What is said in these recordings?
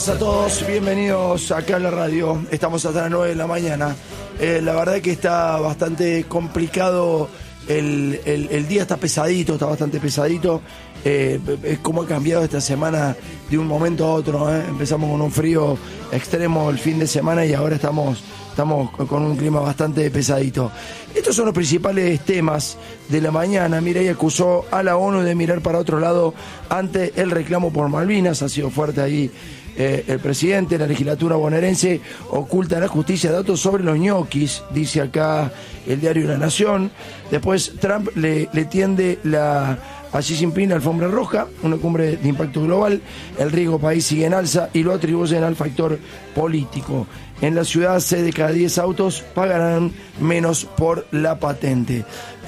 Hola a todos, bienvenidos acá a la radio. Estamos hasta las 9 de la mañana. La verdad es que está bastante complicado. El día está pesadito, está bastante pesadito. Es como ha cambiado esta semana de un momento a otro. Empezamos con un frío extremo el fin de semana y ahora estamos con un clima bastante pesadito. Estos son los principales temas de la mañana. Milei acusó a la ONU de mirar para otro lado ante el reclamo por Malvinas. Ha sido fuerte ahí el presidente. La legislatura bonaerense oculta a la justicia datos sobre los ñoquis, dice acá el diario La Nación. Después Trump le tiende a Xi Jinping la alfombra roja, una cumbre de impacto global. El riesgo país sigue en alza y lo atribuyen al factor político. En la ciudad, 6 de cada 10 autos pagarán menos por la patente.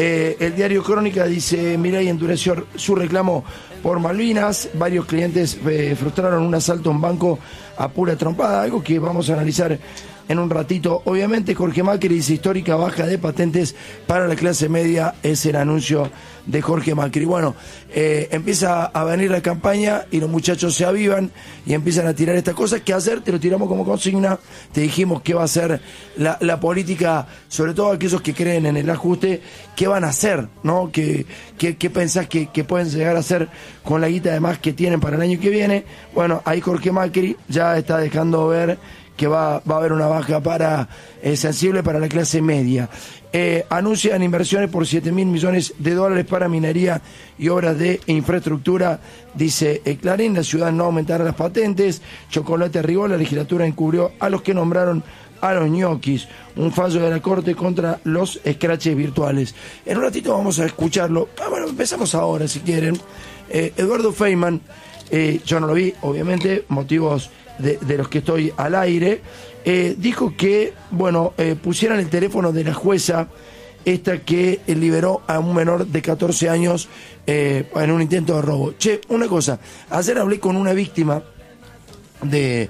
El diario Crónica dice: Milei endureció su reclamo por Malvinas. Varios clientes frustraron un asalto a un banco a pura trompada, algo que vamos a analizar en un ratito. Obviamente Jorge Macri dice: histórica baja de patentes para la clase media. Es el anuncio de Jorge Macri. Bueno, empieza a venir la campaña y los muchachos se avivan y empiezan a tirar estas cosas que ayer te lo tiramos como consigna. Te dijimos que va a ser la política, sobre todo aquellos que creen en el ajuste, qué van a hacer, ¿no? ¿Qué pensás que pueden llegar a hacer con la guita además que tienen para el año que viene? Bueno, ahí Jorge Macri ya está dejando ver que va a haber una baja sensible para la clase media. Anuncian inversiones por $7.000 millones para minería y obras de infraestructura, dice Clarín. La ciudad no aumentará las patentes. Chocolate Rigol, la legislatura encubrió a los que nombraron a los ñoquis. Un fallo de la Corte contra los escraches virtuales. En un ratito vamos a escucharlo. Bueno, empezamos ahora, si quieren. Eduardo Feynman, yo no lo vi, obviamente, motivos de los que estoy al aire, dijo que, pusieran el teléfono de la jueza esta que liberó a un menor de 14 años en un intento de robo. Una cosa, ayer hablé con una víctima del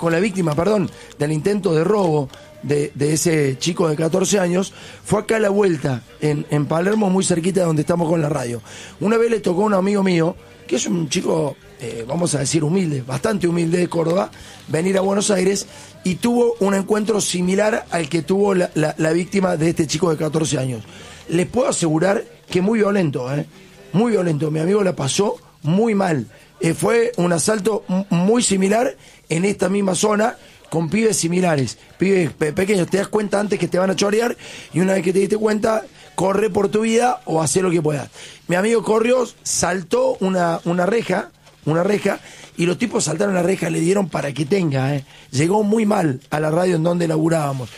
intento de robo de ese chico de 14 años. Fue acá a la vuelta, en Palermo, muy cerquita de donde estamos con la radio. Una vez le tocó a un amigo mío, que es un chico, vamos a decir humilde, bastante humilde, de Córdoba, venir a Buenos Aires, y tuvo un encuentro similar al que tuvo la víctima de este chico de 14 años. Les puedo asegurar que muy violento, muy violento. Mi amigo la pasó muy mal. Fue un asalto muy similar en esta misma zona, con pibes similares, pibes pequeños. Te das cuenta antes que te van a chorear, y una vez que te diste cuenta, corre por tu vida o hace lo que puedas. Mi amigo corrió, saltó una reja, y los tipos saltaron la reja, le dieron para que tenga, Llegó muy mal a la radio en donde laburábamos.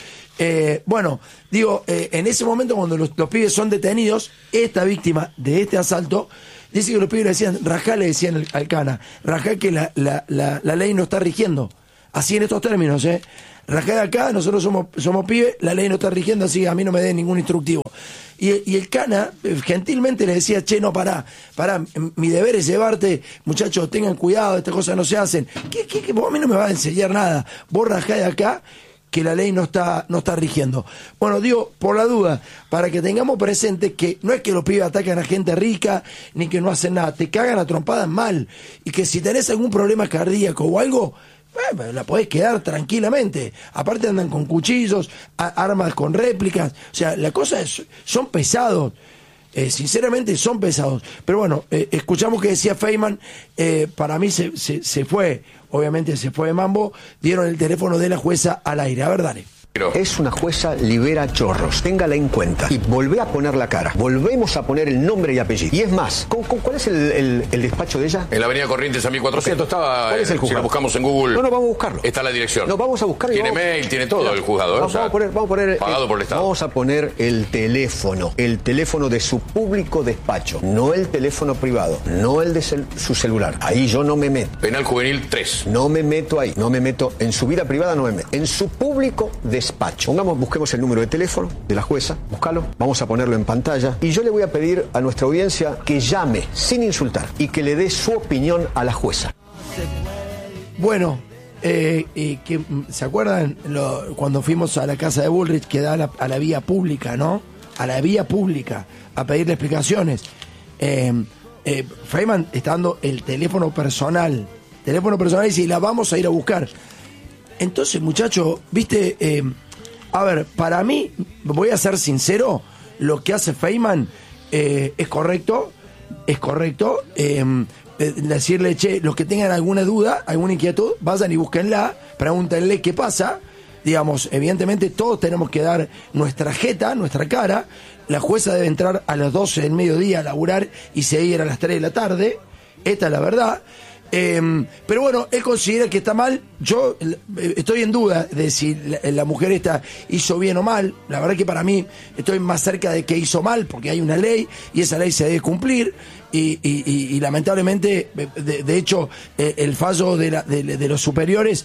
En ese momento, cuando los pibes son detenidos, esta víctima de este asalto dice que los pibes le decían: rajá, le decían al cana, rajá, que la ley no está rigiendo. Así en estos términos, rajá de acá, nosotros somos pibes, la ley no está rigiendo, así a mí no me den ningún instructivo. Y el cana gentilmente le decía: no, pará, mi deber es llevarte, muchachos, tengan cuidado, estas cosas no se hacen. ¿Qué? Vos a mí no me vas a enseñar nada, vos rajá de acá, que la ley no está rigiendo. Bueno, digo, por la duda, para que tengamos presente que no es que los pibes atacan a gente rica, ni que no hacen nada, te cagan a trompadas mal, y que si tenés algún problema cardíaco o algo, la podés quedar tranquilamente. Aparte andan con cuchillos, armas con réplicas. O sea, la cosa son pesados. Sinceramente son pesados. Pero bueno, escuchamos que decía Feynman. Para mí se fue. Obviamente se fue de mambo. Dieron el teléfono de la jueza al aire. A ver, dale. Es una jueza libera chorros, téngala en cuenta. Y volvé a poner la cara, volvemos a poner el nombre y apellido. Y es más, ¿cuál es el despacho de ella? En la avenida Corrientes a 1400 estaba. ¿Cuál es el juzgado? Si lo buscamos en Google. No, vamos a buscarlo. Está la dirección. No, vamos a buscarlo. Tiene mail, tiene todo el juzgado. Vamos a poner pagado por el Estado. Vamos a poner el teléfono de su público despacho, no el teléfono privado, no el de su celular. Ahí yo no me meto. Penal Juvenil 3. No me meto ahí, no me meto en su vida privada, no me meto. En su público despacho. Busquemos el número de teléfono de la jueza, búscalo, vamos a ponerlo en pantalla, y yo le voy a pedir a nuestra audiencia que llame sin insultar y que le dé su opinión a la jueza. Bueno, que ¿se acuerdan cuando fuimos a la casa de Bullrich, que da a la vía pública, ¿no? A la vía pública, a pedirle explicaciones. Feynman está dando el teléfono personal teléfono personal y dice, la vamos a ir a buscar. Entonces, muchacho, viste, a ver, para mí, voy a ser sincero, lo que hace Feynman es correcto, decirle, che, los que tengan alguna duda, alguna inquietud, vayan y búsquenla, pregúntenle qué pasa. Digamos, evidentemente todos tenemos que dar nuestra jeta, nuestra cara. La jueza debe entrar a las 12 del mediodía a laburar y seguir a las 3 de la tarde. Esta es la verdad. Pero bueno, él considera que está mal. Yo estoy en duda de si la mujer esta hizo bien o mal. La verdad que para mí estoy más cerca de que hizo mal, porque hay una ley y esa ley se debe cumplir. Y lamentablemente, de hecho, el fallo de los superiores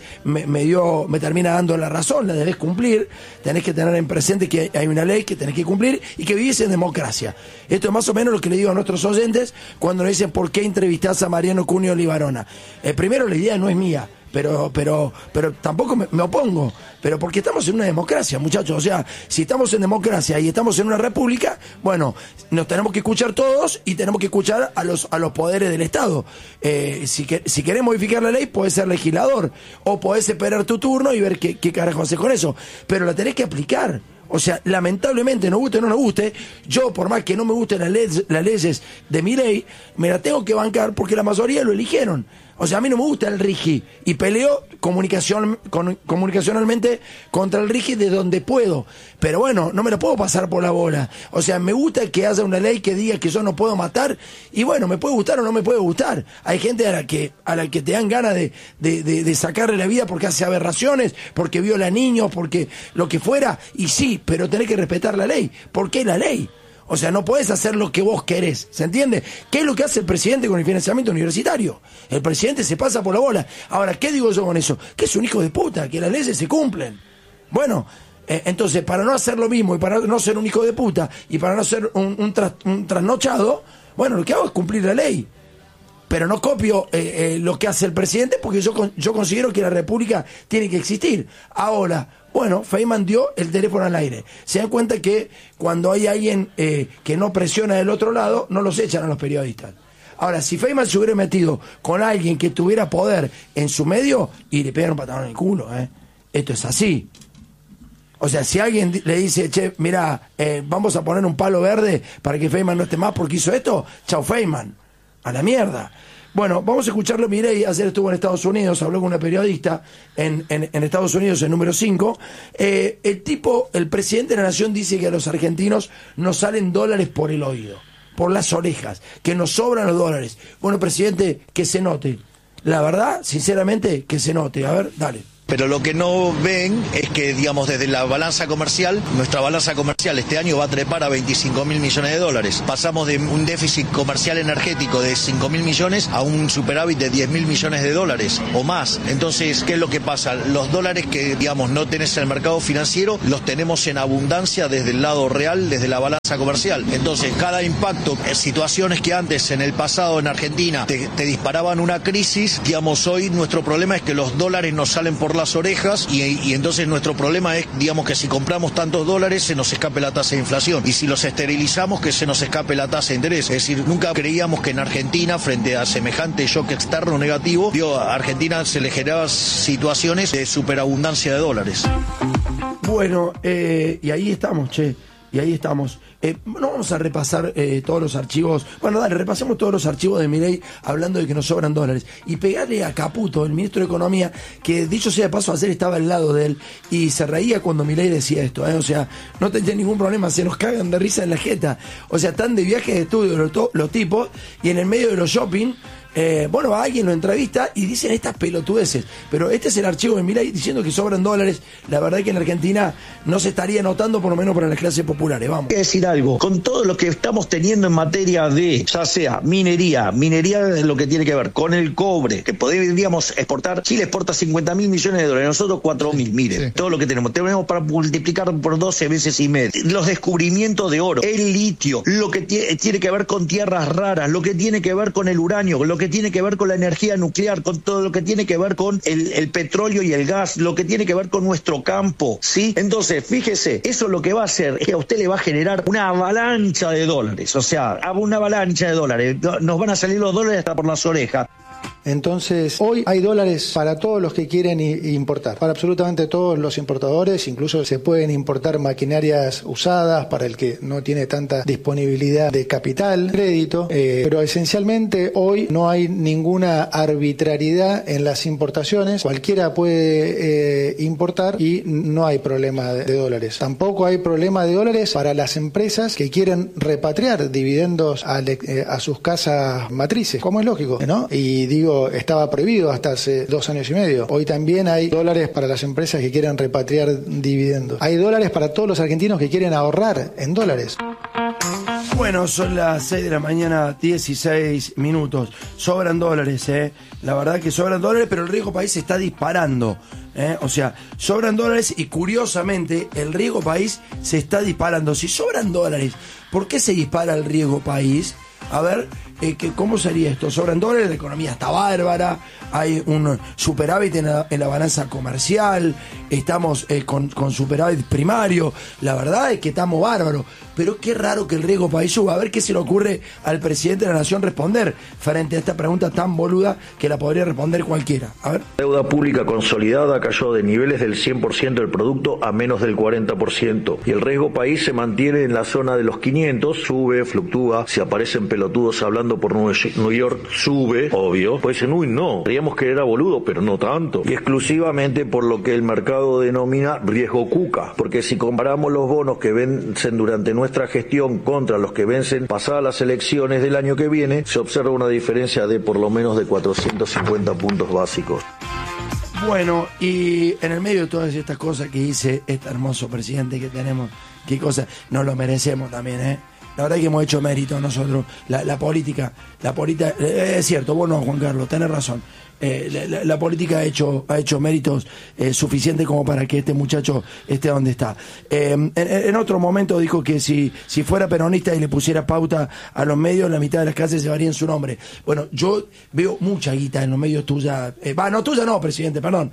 me termina dando la razón. La debes cumplir. Tenés que tener en presente que hay una ley que tenés que cumplir y que vivís en democracia. Esto es más o menos lo que le digo a nuestros oyentes cuando nos dicen ¿por qué entrevistás a Mariano Cunio Libarona? Primero, la idea no es mía, pero tampoco me opongo, pero porque estamos en una democracia, muchachos. O sea, si estamos en democracia y estamos en una república, bueno, nos tenemos que escuchar todos y tenemos que escuchar a los poderes del Estado. Si querés modificar la ley, podés ser legislador o podés esperar tu turno y ver qué carajo haces con eso, pero la tenés que aplicar. O sea, lamentablemente, nos guste o no nos guste, yo, por más que no me gusten las leyes de Milei, me la tengo que bancar porque la mayoría lo eligieron. O sea, a mí no me gusta el RIGI y peleo comunicacionalmente contra el RIGI de donde puedo. Pero bueno, no me lo puedo pasar por la bola. O sea, me gusta que haya una ley que diga que yo no puedo matar y bueno, me puede gustar o no me puede gustar. Hay gente a la que te dan ganas de sacarle la vida porque hace aberraciones, porque viola niños, porque lo que fuera. Y sí, pero tenés que respetar la ley. ¿Por qué la ley? O sea, no podés hacer lo que vos querés, ¿se entiende? ¿Qué es lo que hace el presidente con el financiamiento universitario? El presidente se pasa por la bola. Ahora, ¿qué digo yo con eso? Que es un hijo de puta, que las leyes se cumplen. Bueno, entonces, para no hacer lo mismo y para no ser un hijo de puta y para no ser un trasnochado, bueno, lo que hago es cumplir la ley. Pero no copio lo que hace el presidente porque yo considero que la república tiene que existir. Ahora, bueno, Feynman dio el teléfono al aire. Se dan cuenta que cuando hay alguien que no presiona del otro lado, no los echan a los periodistas. Ahora, si Feynman se hubiera metido con alguien que tuviera poder en su medio, y le pegan un patadón en el culo, esto es así. O sea, si alguien le dice, che, mira, vamos a poner un palo verde para que Feynman no esté más porque hizo esto, chau Feynman, a la mierda. Bueno, vamos a escucharlo. Milei ayer estuvo en Estados Unidos, habló con una periodista en Estados Unidos, en número 5. El presidente de la nación dice que a los argentinos nos salen dólares por el oído, por las orejas, que nos sobran los dólares. Bueno, presidente, que se note. La verdad, sinceramente, que se note. A ver, dale. Pero lo que no ven es que, digamos, desde la balanza comercial, nuestra balanza comercial este año va a trepar a 25.000 millones de dólares. Pasamos de un déficit comercial energético de 5.000 millones a un superávit de 10.000 millones de dólares o más. Entonces, ¿qué es lo que pasa? Los dólares que, digamos, no tenés en el mercado financiero, los tenemos en abundancia desde el lado real, desde la balanza comercial. Entonces, cada impacto, situaciones que antes, en el pasado, en Argentina, te disparaban una crisis, digamos, hoy nuestro problema es que los dólares nos salen por las orejas y entonces nuestro problema es, digamos, que si compramos tantos dólares se nos escape la tasa de inflación y si los esterilizamos que se nos escape la tasa de interés. Es decir, nunca creíamos que en Argentina, frente a semejante shock externo negativo, a Argentina se le generaba situaciones de superabundancia de dólares. Bueno, y ahí estamos, che. Y ahí estamos. No vamos a repasar todos los archivos. Bueno, dale, repasemos todos los archivos de Milei hablando de que nos sobran dólares. Y pegarle a Caputo, el ministro de Economía, que dicho sea de paso, ayer estaba al lado de él y se reía cuando Milei decía esto. O sea, no tenía ningún problema, se nos cagan de risa en la jeta. O sea, están de viaje de estudio los tipos y en el medio de los shopping. Bueno, alguien lo entrevista y dicen estas pelotudeces, pero este es el archivo de Milei diciendo que sobran dólares. La verdad es que en Argentina no se estaría notando, por lo menos para las clases populares. Vamos. Quiero decir algo, con todo lo que estamos teniendo en materia de, ya sea minería es lo que tiene que ver con el cobre, que podríamos exportar. Chile exporta 50.000 millones de dólares, nosotros 4.000, miren, todo lo que tenemos para multiplicar por 12 veces y medio. Los descubrimientos de oro, el litio, lo que tiene que ver con tierras raras, lo que tiene que ver con el uranio, lo que tiene que ver con la energía nuclear, con todo lo que tiene que ver con el petróleo y el gas, lo que tiene que ver con nuestro campo, ¿sí? Entonces, fíjese, eso lo que va a hacer es que a usted le va a generar una avalancha de dólares, o sea, una avalancha de dólares, nos van a salir los dólares hasta por las orejas. Entonces, hoy hay dólares para todos los que quieren importar, para absolutamente todos los importadores. Incluso se pueden importar maquinarias usadas para el que no tiene tanta disponibilidad de capital, crédito, pero esencialmente hoy no hay ninguna arbitrariedad en las importaciones. Cualquiera puede importar y no hay problema de dólares. Tampoco hay problema de dólares para las empresas que quieren repatriar dividendos a sus casas matrices, como es lógico, ¿no? Y digo, estaba prohibido hasta hace 2 años y medio. Hoy también hay dólares para las empresas que quieren repatriar dividendos. Hay dólares para todos los argentinos que quieren ahorrar en dólares. Bueno, son las 6 de la mañana, 16 minutos. Sobran dólares, La verdad que sobran dólares, pero el riesgo país se está disparando. O sea, sobran dólares y curiosamente el riesgo país se está disparando. Si sobran dólares, ¿por qué se dispara el riesgo país? A ver, ¿cómo sería esto? Sobran dólares, la economía está bárbara, hay un superávit en la balanza comercial, estamos con superávit primario, la verdad es que estamos bárbaros, pero qué raro que el riesgo país suba. A ver qué se le ocurre al presidente de la Nación responder frente a esta pregunta tan boluda que la podría responder cualquiera. A ver. La deuda pública consolidada cayó de niveles del 100% del producto a menos del 40%, y el riesgo país se mantiene en la zona de los 500, sube, fluctúa, si aparecen pelotudos hablando por New York, sube, obvio, pues dicen, uy, no, creíamos que era boludo, pero no tanto, y exclusivamente por lo que el mercado denomina riesgo cuca, porque si comparamos los bonos que vencen durante nuestra gestión contra los que vencen pasadas las elecciones del año que viene, se observa una diferencia de por lo menos de 450 puntos básicos. Bueno, y en el medio de todas estas cosas que dice este hermoso presidente que tenemos, qué cosas, nos lo merecemos también, La verdad que hemos hecho mérito nosotros, la política, es cierto, vos no, Juan Carlos, tenés razón. La política ha hecho méritos suficientes como para que este muchacho esté donde está. En otro momento dijo que si fuera peronista y le pusiera pauta a los medios, la mitad de las clases llevarían su nombre. Bueno, yo veo mucha guita en los medios tuya. No, tuya no, presidente, perdón.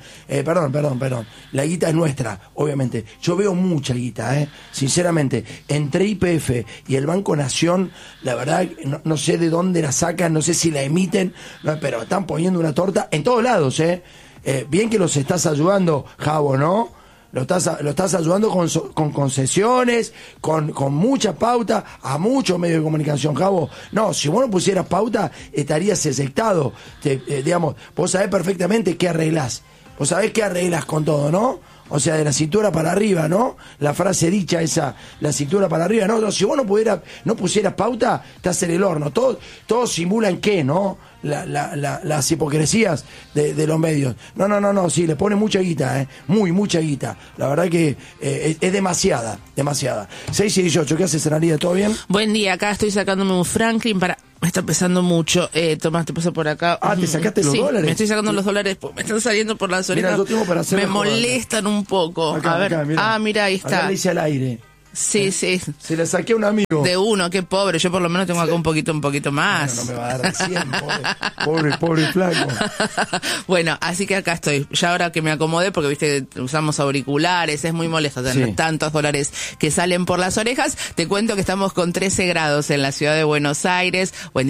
La guita es nuestra, obviamente. Yo veo mucha guita, sinceramente. Entre YPF y el Banco Nación, la verdad, no sé de dónde la sacan, no sé si la emiten, pero están poniendo una torta en todos lados, bien que los estás ayudando, Javo, ¿no? Lo estás ayudando con concesiones, con mucha pauta a muchos medios de comunicación, Javo. No, si vos no pusieras pauta, estarías exectado. Digamos, vos sabés perfectamente qué arreglás. Vos sabés qué arreglás con todo, ¿no? O sea, de la cintura para arriba, ¿no? La frase dicha esa, la cintura para arriba, no, si vos no pusieras pauta, estás en el horno. Todos simulan qué, ¿no? Las hipocresías de los medios. No, sí, le pone mucha guita, mucha guita. La verdad que es demasiada. 6 y 18, ¿qué haces, Analía? ¿Todo bien? Buen día, acá estoy sacándome un Franklin para... Me está pesando mucho. Tomás, te paso por acá. ¿Te sacaste los dólares? Me estoy sacando los dólares. Me están saliendo por las orejas. Mira, yo tengo para hacer me molestan un poco. Acá, a ver. Acá, mira, ahí está. Acá le hice al aire. Sí. Se la saqué a un amigo. De uno, qué pobre. Yo por lo menos tengo acá un poquito más. No me va a dar 100, pobre flaco. Bueno, así que acá estoy. Ya ahora que me acomodé, porque viste, usamos auriculares, es muy molesto tener tantos dólares que salen por las orejas. Te cuento que estamos con 13 grados en la ciudad de Buenos Aires. Buen día.